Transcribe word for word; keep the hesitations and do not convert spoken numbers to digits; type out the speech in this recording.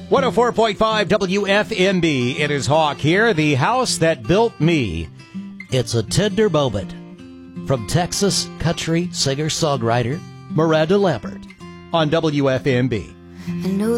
one oh four point five W F M B. It is Hawk here. The house that built me. It's a tender moment from Texas country singer-songwriter Miranda Lambert on W F M B. I know